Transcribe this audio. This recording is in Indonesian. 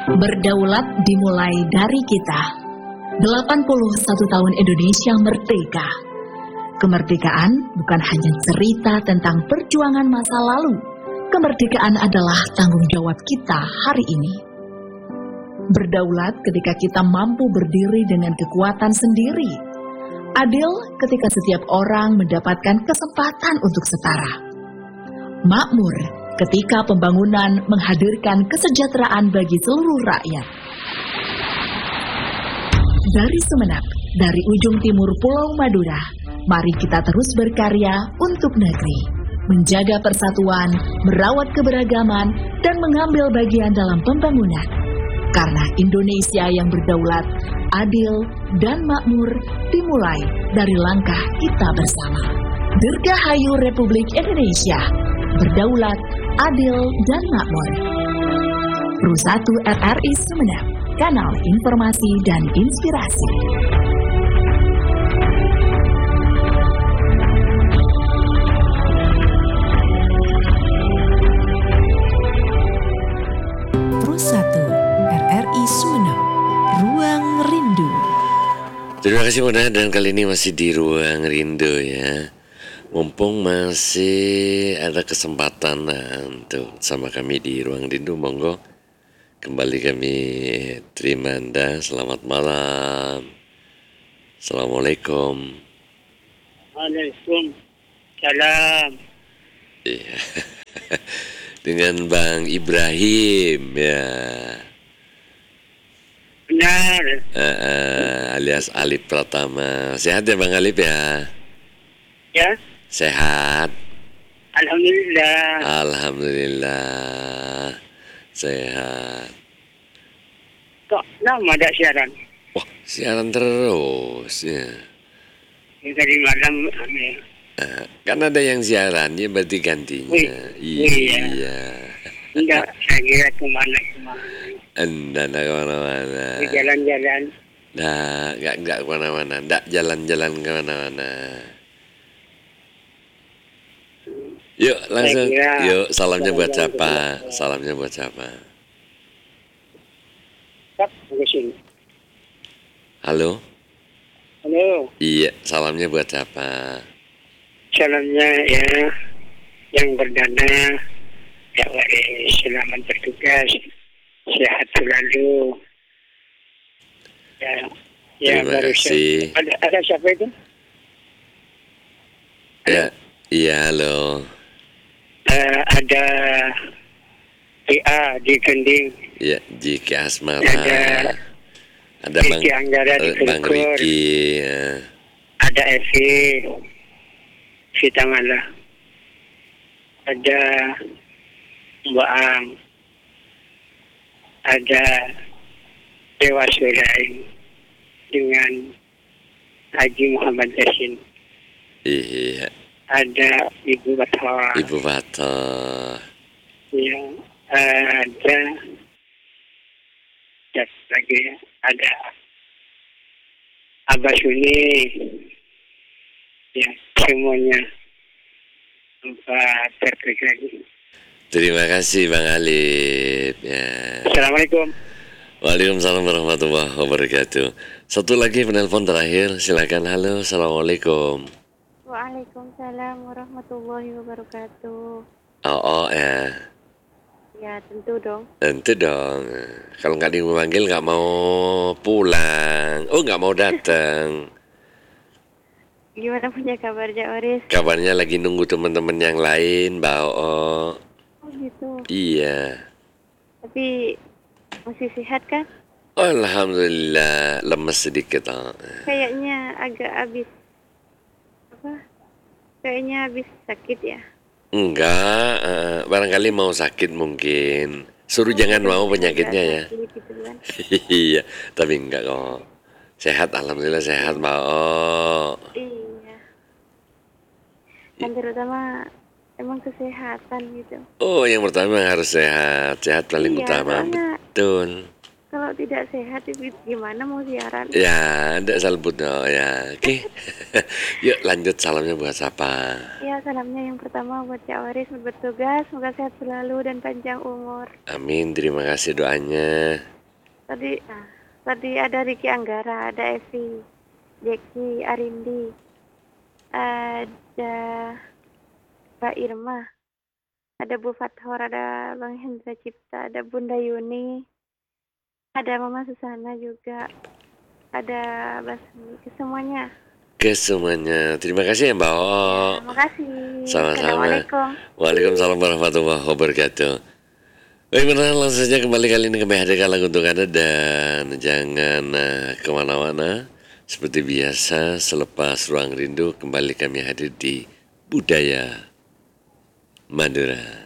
Berdaulat dimulai dari kita. 81 tahun Indonesia merdeka. Kemerdekaan bukan hanya cerita tentang perjuangan masa lalu. Kemerdekaan adalah tanggung jawab kita hari ini. Berdaulat ketika kita mampu berdiri dengan kekuatan sendiri. Adil ketika setiap orang mendapatkan kesempatan untuk setara. Makmur ketika pembangunan menghadirkan kesejahteraan bagi seluruh rakyat. Dari Sumeneb, dari ujung timur Pulau Madura, mari kita terus berkarya untuk negeri, menjaga persatuan, merawat keberagaman, dan mengambil bagian dalam pembangunan. Karena Indonesia yang berdaulat, adil, dan makmur dimulai dari langkah kita bersama. Dirgahayu Republik Indonesia, berdaulat, adil, dan makmur. Pro 1 RRI Sumeneb, kanal informasi dan inspirasi. Pro 1 RRI Sumeneb, Ruang Rindu. Terima kasih Mona, dan kali ini masih di Ruang Rindu ya. Mumpung masih ada kesempatan untuk sama kami di Ruang Rindu, monggo kembali kami terima Anda. Selamat malam. Assalamualaikum. Waalaikumsalam. Iya. Dengan Bang Ibrahim ya. Benar. Alias Alip Pratama. Sehat ya Bang Alip ya? Ya, Sehat. alhamdulillah. Alhamdulillah. Sehat. Kok lama ada siaran? Wah, siaran terus ya. Ini tadi malam Kan ada yang siaran, ya berarti gantinya. Iya. enggak, saya kira kemana-kemana. Anda kemana-mana. Di jalan-jalan. Nah, enggak kemana-mana. Enggak jalan-jalan kemana-mana. Yuk, langsung. Yuk, salamnya buat siapa? Salamnya buat siapa? Kak, ke sini. Halo? Halo, Iya, salamnya buat siapa? salamnya ya yang berdana, ya selamat bertugas, sehat selalu. Ya, Terima kasih. Ada siapa itu? Ya, iya, halo. Ada PA di Kending. Ya, Jika Asmara. Ada Riki Anggara di Bang Kulkur. Riki. Ya. Ada Evi Sitamala. Ada Mbak Ang. Ada Dewa Surain dengan Haji Muhammad Yasin. Iya, Ada Ibu Bathor. Ibu Bata. Ya, ada lagi ada Abah Suni. Ya, semuanya terklik lagi. Terima kasih Bang Alip. Ya. Assalamualaikum. Waalaikumsalam warahmatullahi wabarakatuh. Satu lagi penelpon terakhir, silakan. Halo, assalamualaikum. Waalaikumsalam warahmatullahi wabarakatuh. Oh ya. Ya tentu dong. Tentu dong. Kalau nggak dipanggil nggak mau pulang. Oh, nggak mau datang. Gimana punya kabarnya Oris? Kabarnya lagi nunggu teman-teman yang lain, Mbak Oo. Oh gitu. Iya. Tapi masih sehat kan? Alhamdulillah, lemes sedikit. Kayaknya agak habis Kayaknya habis sakit ya. Enggak, barangkali mau sakit mungkin. Suruh jangan mau penyakitnya ya. Sakit gitu kan. Iya, tapi enggak kok. Sehat, alhamdulillah sehat, Mbak Oh. Iya. Kan terutama emang kesehatan gitu. Oh, yang pertama harus sehat. Sehat paling Iya, utama. soalnya Betul. kalau tidak sehat gimana mau siaran? Ya, enggak salbut dong ya. Oke. Yuk lanjut, salamnya buat siapa? Ya, salamnya yang pertama buat Cak Waris bertugas, semoga sehat selalu dan panjang umur. Amin, terima kasih doanya. Tadi ada Ricky Anggara, ada Evi, Jeki, Arindi, ada Mbak Irma, ada Bu Fathor, ada Bang Hendra Cipta, ada Bunda Yuni, ada Mama Susana juga, ada Basmi, semuanya. Ke semuanya. Terima kasih ya Mbak O. Terima kasih. Sama-sama. Assalamualaikum. Waalaikumsalam warahmatullahi wabarakatuh. Baik benar, langsung saja kembali kali ini kami hadirkan lagu untuk Anda dan jangan kemana-mana. Seperti biasa, selepas Ruang Rindu kembali kami hadir di Budaya Madura.